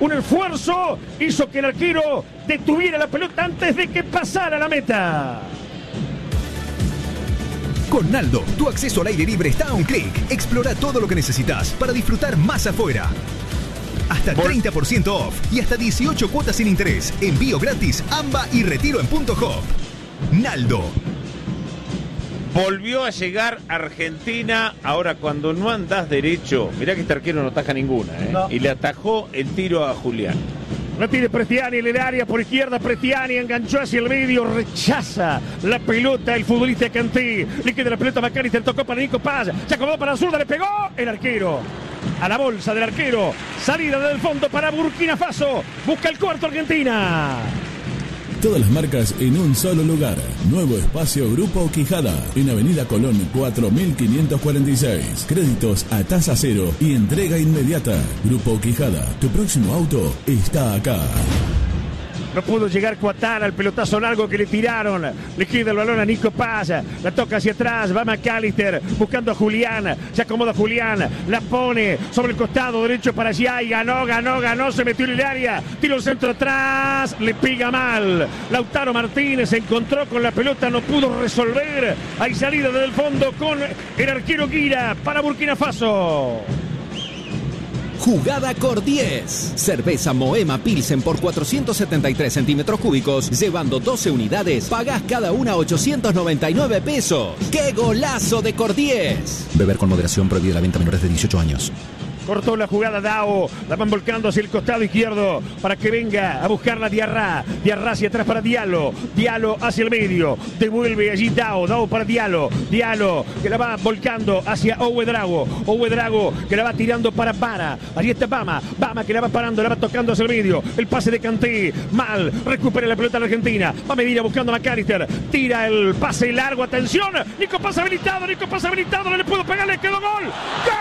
un esfuerzo hizo que el arquero detuviera la pelota antes de que pasara la meta. Con Naldo, tu acceso al aire libre está a un clic. Explora todo lo que necesitas para disfrutar más afuera. Hasta 30% off y hasta 18 cuotas sin interés. Envío gratis, AMBA y retiro en Punto Hop. Naldo. Volvió a llegar Argentina. Ahora, cuando no andás derecho, mirá que este arquero no ataja ninguna, No. Y le atajó el tiro a Julián. Retire Prestiani en el área por izquierda. Prestiani enganchó hacia el medio. Rechaza la pelota el futbolista Kanté. Le queda la pelota a McAllister. Tocó para Nico Paz. Se acomodó para la zurda. Le pegó el arquero. A la bolsa del arquero. Salida del fondo para Burkina Faso. Busca el cuarto Argentina. Todas las marcas en un solo lugar. Nuevo espacio Grupo Quijada. En Avenida Colón 4546. Créditos a tasa cero y entrega inmediata. Grupo Quijada. Tu próximo auto está acá. No pudo llegar Cuatara al pelotazo largo que le tiraron. Le queda el balón a Nico Paz. La toca hacia atrás. Va McAllister buscando a Julián. Se acomoda Julián. La pone sobre el costado derecho para allá. Y ganó. Se metió en el área. Tiro el centro atrás. Le pega mal. Lautaro Martínez se encontró con la pelota. No pudo resolver. Hay salida del fondo con el arquero Guira para Burkina Faso. Jugada Cordies. Cerveza Moema Pilsen por 473 centímetros cúbicos, llevando 12 unidades, pagás cada una 899 pesos. ¡Qué golazo de Cordies! Beber con moderación, prohibida la venta a menores de 18 años. Cortó la jugada Dao, la van volcando hacia el costado izquierdo para que venga a buscarla Diarra. Diarra hacia atrás para Diallo. Diallo hacia el medio. Devuelve allí Dao. Dao para Diallo. Diallo que la va volcando hacia Ouedraogo. Ouedraogo que la va tirando para Vara. Allí está Bama. Bama que la va parando, la va tocando hacia el medio. El pase de Kanté. Mal. Recupera la pelota la Argentina. Va Medina buscando a McAllister. Tira el pase largo. Atención. Nico pasa habilitado. No le pudo pegar. Le quedó gol. ¡Gol!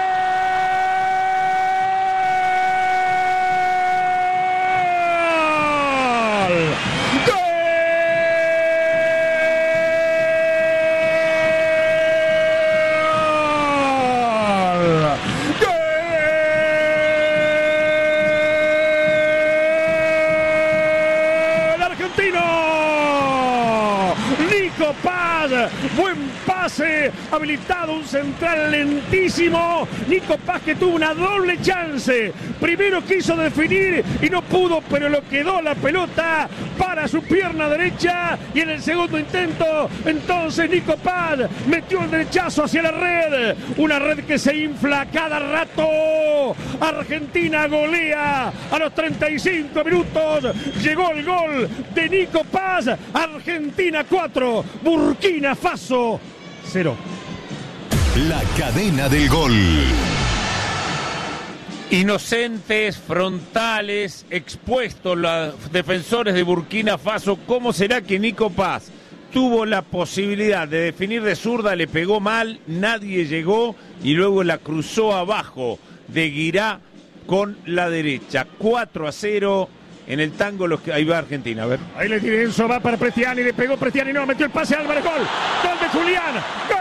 Nico Paz, buen pase, habilitado un central lentísimo. Nico Paz que tuvo una doble chance. Primero quiso definir y no pudo, pero lo quedó la pelota para su pierna derecha. Y en el segundo intento, entonces Nico Paz metió el derechazo hacia la red. Una red que se infla cada rato. Argentina golea a los 35 minutos. Llegó el gol de Nico Paz. Argentina 4, Burkina Faso 0. La cadena del gol. Inocentes, frontales, expuestos los defensores de Burkina Faso. ¿Cómo será que Nico Paz tuvo la posibilidad de definir de zurda, le pegó mal, nadie llegó y luego la cruzó abajo de Guirá con la derecha? 4-0 en el tango. Ahí va Argentina, a ver. Ahí le tiene Enzo, va para Prestiani, le pegó Prestiani, no, metió el pase a Álvarez, gol. Gol de Julián. ¡Gol!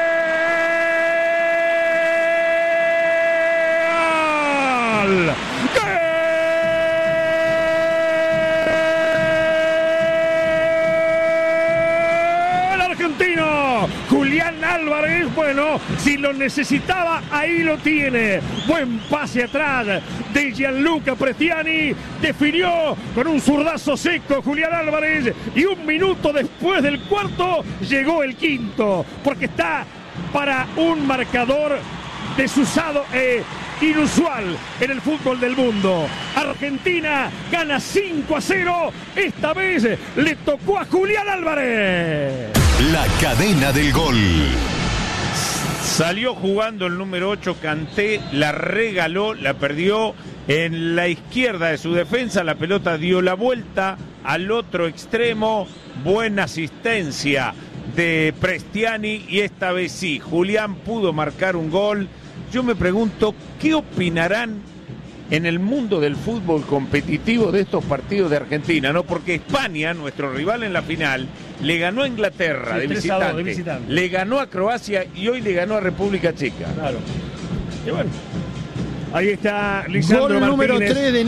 Argentino, Julián Álvarez, bueno, si lo necesitaba, ahí lo tiene. Buen pase atrás de Gianluca Prestiani, definió con un zurdazo seco Julián Álvarez y un minuto después del cuarto llegó el quinto, porque está para un marcador desusado inusual en el fútbol del mundo. Argentina gana 5-0. Esta vez le tocó a Julián Álvarez. La cadena del gol. Salió jugando el número 8 Kanté, la regaló, la perdió en la izquierda de su defensa. La pelota dio la vuelta al otro extremo. Buena asistencia de Prestiani y esta vez sí, Julián pudo marcar un gol. Yo me pregunto, ¿qué opinarán en el mundo del fútbol competitivo de estos partidos de Argentina? ¿No? Porque España, nuestro rival en la final, le ganó a Inglaterra, sí, de visitante, le ganó a Croacia y hoy le ganó a República Checa. Claro. Y bueno, ahí está Lisandro Gol Martínez. número 3 de